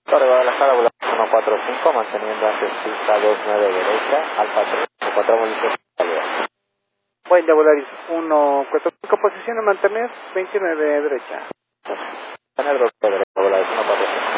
Torre Guadalajara, Bola 145, manteniendo hacia pista 29 derecha, Alfa 3, 4 movimientos de salida. Buen de Volaris 145, posición a mantener 29 derecha. Tener 2 derecha, Bola 145.